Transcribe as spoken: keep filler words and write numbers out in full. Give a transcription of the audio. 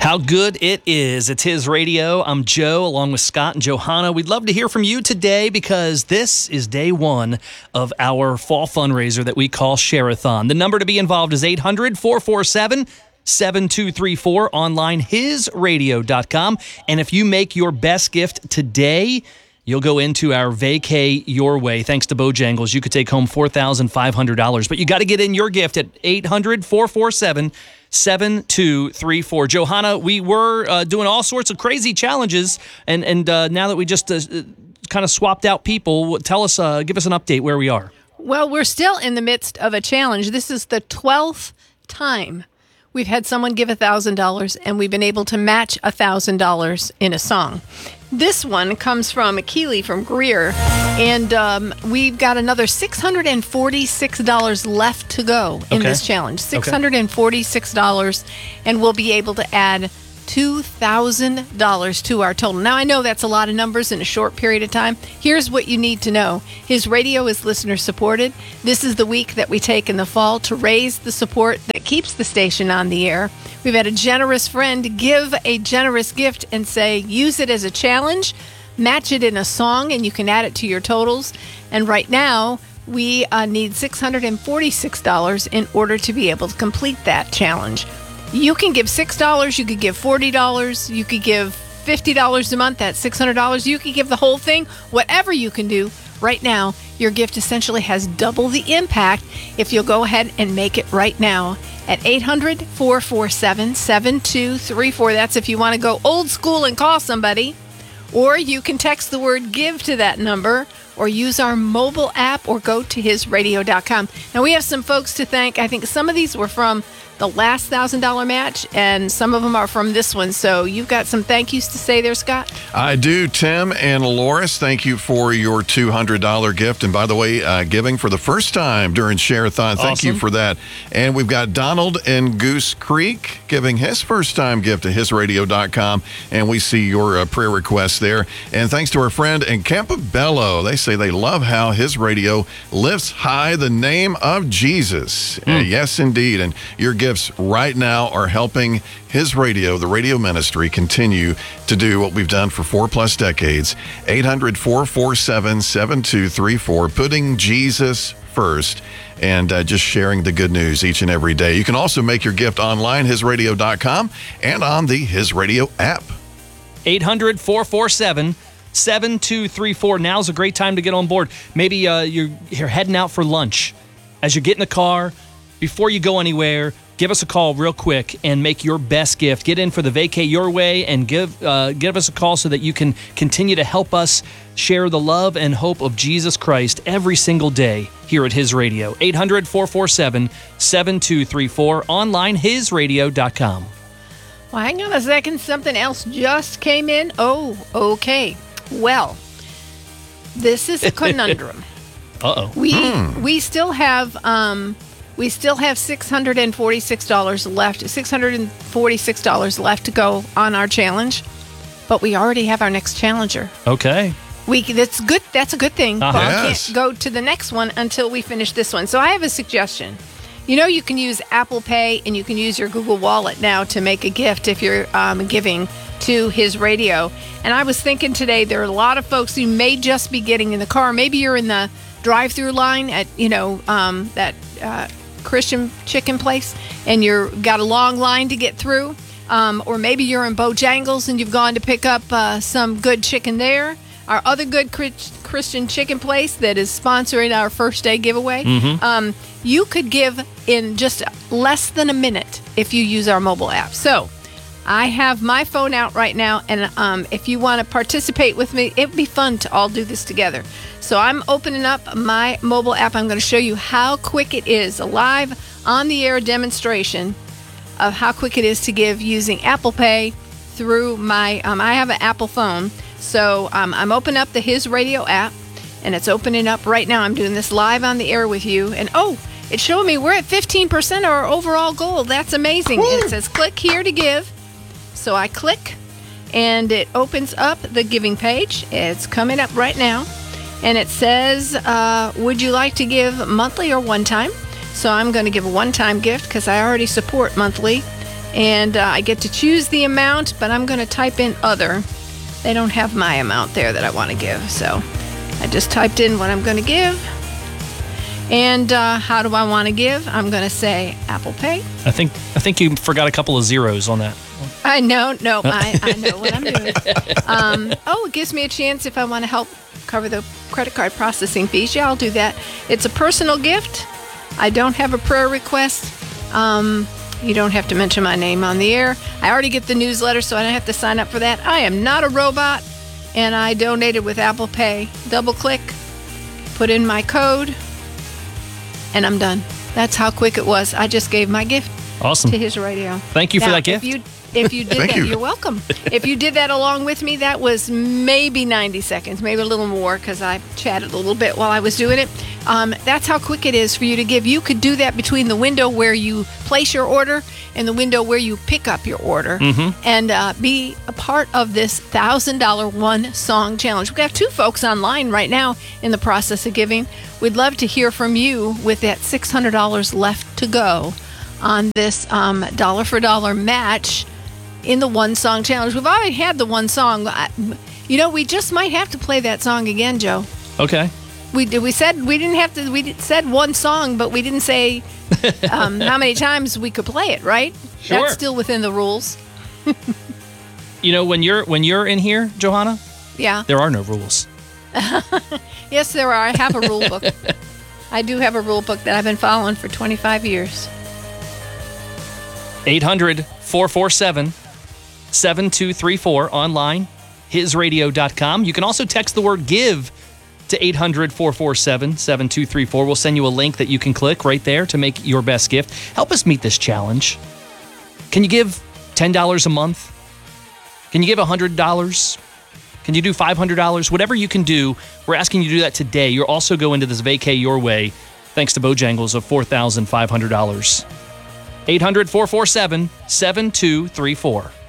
How good it is. It's His Radio. I'm Joe, along with Scott and Johanna. We'd love to hear from you today because this is day one of our fall fundraiser that we call Share-a-thon. The number to be involved is eight hundred, four four seven, seven two three four, online his radio dot com. And if you make your best gift today, you'll go into our Vacay Your Way. Thanks to Bojangles, you could take home four thousand five hundred dollars. But you got to get in your gift at eight hundred, four four seven, seven two three four. Johanna, we were uh, doing all sorts of crazy challenges, and and uh, now that we just uh, kind of swapped out people, tell us, uh, give us an update where we are. Well, we're still in the midst of a challenge. This is the twelfth time we've had someone give one thousand dollars, and we've been able to match one thousand dollars in a song. This one comes from Keely from Greer, and um, we've got another six hundred forty-six dollars left to go in Okay. this challenge. six hundred forty-six dollars, and we'll be able to add two thousand dollars to our total. Now, I know that's a lot of numbers in a short period of time. Here's what you need to know. His Radio is listener supported. This is the week that we take in the fall to raise the support that keeps the station on the air. We've had a generous friend give a generous gift and say, use it as a challenge, match it in a song, and you can add it to your totals. And right now, we uh, need six hundred forty-six dollars in order to be able to complete that challenge. You can give six dollars, you could give forty dollars, you could give fifty dollars a month, that's six hundred dollars. You could give the whole thing, whatever you can do. Right now, your gift essentially has double the impact if you'll go ahead and make it right now at eight hundred, four four seven, seven two three four. That's if you want to go old school and call somebody. Or you can text the word GIVE to that number, or use our mobile app, or go to his radio dot com. Now, we have some folks to thank. I think some of these were from the last one thousand dollars match, and some of them are from this one. So you've got some thank yous to say there, Scott? I do. Tim and Loris, thank you for your two hundred dollars gift. And by the way, uh, giving for the first time during Share-a-thon. Thank Awesome. you for that. And we've got Donald in Goose Creek giving his first time gift to his radio dot com. And we see your uh, prayer requests there. And thanks to our friend in Campobello. They say they love how His Radio lifts high the name of Jesus. Mm. Uh, yes, indeed. And your gifts right now are helping His Radio, the radio ministry, continue to do what we've done for four plus decades. eight hundred, four four seven, seven two three four, putting Jesus first, and uh, just sharing the good news each and every day. You can also make your gift online, his radio dot com, and on the His Radio app. eight hundred, four four seven, seven two three four. Now's a great time to get on board. Maybe uh, you're, you're heading out for lunch. As you get in the car, before you go anywhere, give us a call real quick and make your best gift. Get in for the Vacay Your Way and give uh, give us a call so that you can continue to help us share the love and hope of Jesus Christ every single day here at His Radio. eight hundred, four four seven, seven two three four, online his radio dot com. Well, hang on a second. Something else just came in. Oh, okay. Well, this is a conundrum. Uh-oh. We we still have um we still have six hundred forty-six dollars left. six hundred forty-six dollars left to go on our challenge, but we already have our next challenger. Okay. We that's good. That's a good thing. Uh-huh. But we Yes. can't go to the next one until we finish this one. So I have a suggestion. You know, you can use Apple Pay and you can use your Google Wallet now to make a gift if you're um, giving to His Radio. And I was thinking today, there are a lot of folks who may just be getting in the car. Maybe you're in the drive-through line at, you know, um, that uh, Christian chicken place, and you're got a long line to get through. Um, or maybe you're in Bojangles and you've gone to pick up uh, some good chicken there. Our other good Christian chicken place that is sponsoring our first day giveaway. Mm-hmm. Um, you could give in just less than a minute if you use our mobile app. So I have my phone out right now, and um, if you want to participate with me, it would be fun to all do this together. So I'm opening up my mobile app. I'm going to show you how quick it is, a live on-the-air demonstration of how quick it is to give using Apple Pay through my, um, I have an Apple phone. So um, I'm opening up the His Radio app, and it's opening up right now. I'm doing this live on the air with you. And oh, it's showing me we're at fifteen percent of our overall goal. That's amazing. Woo! It says click here to give. So I click, and it opens up the giving page. It's coming up right now. And it says, uh, would you like to give monthly or one time? So I'm going to give a one-time gift because I already support monthly. And uh, I get to choose the amount, but I'm going to type in other. They don't have my amount there that I want to give. So I just typed in what I'm going to give. And uh, how do I want to give? I'm going to say Apple Pay. I think I think you forgot a couple of zeros on that. I know, no, I, I know what I'm doing. Um, oh, it gives me a chance if I want to help cover the credit card processing fees. Yeah, I'll do that. It's a personal gift. I don't have a prayer request. Um, you don't have to mention my name on the air. I already get the newsletter, so I don't have to sign up for that. I am not a robot, and I donated with Apple Pay. Double click, put in my code, and I'm done. That's how quick it was. I just gave my gift Awesome. to his radio. Thank you for Now, that gift. If you, if you did Thank that, you. you're welcome. If you did that along with me, that was maybe ninety seconds, maybe a little more, because I chatted a little bit while I was doing it. Um, that's how quick it is for you to give. You could do that between the window where you place your order and the window where you pick up your order, Mm-hmm. and uh, be a part of this one thousand dollars one song challenge. We have two folks online right now in the process of giving. We'd love to hear from you with that six hundred dollars left to go on this um, dollar for dollar match in the one song challenge. We've already had the one song. I, you know, we just might have to play that song again, Joe. Okay. We did. We said we didn't have to. We did- said one song, but we didn't say um, how many times we could play it. Right? Sure. That's still within the rules. You know, when you're when you're in here, Johanna, Yeah. there are no rules. Yes, there are. I have a rule book. I do have a rule book that I've been following for twenty-five years. eight hundred, four four seven, seven two three four online, his radio dot com. You can also text the word give to eight hundred, four four seven, seven two three four. We'll send you a link that you can click right there to make your best gift. Help us meet this challenge. Can you give ten dollars a month? Can you give one hundred dollars? Can you do five hundred dollars? Whatever you can do, we're asking you to do that today. You'll also go into this vacay your way thanks to Bojangles of four thousand five hundred dollars. eight hundred, four four seven, seven two three four.